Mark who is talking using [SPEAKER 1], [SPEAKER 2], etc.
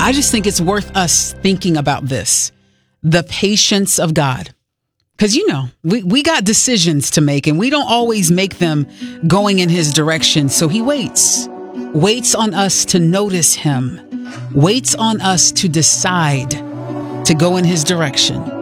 [SPEAKER 1] I just think it's worth us thinking about this. The patience of God. Because, we got decisions to make and we don't always make them going in his direction. So he waits on us to notice him, waits on us to decide to go in his direction.